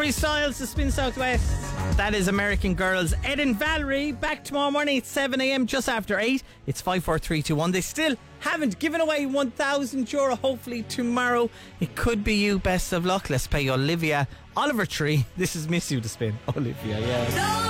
Harry Styles, The Spin Southwest. That is American Girls. Ed and Valerie, back tomorrow morning at 7 a.m, just after 8. It's 54321. They still haven't given away €1,000. Hopefully tomorrow it could be you. Best of luck. Let's pay Olivia Oliver Tree. This is Miss You to Spin. Olivia, yeah.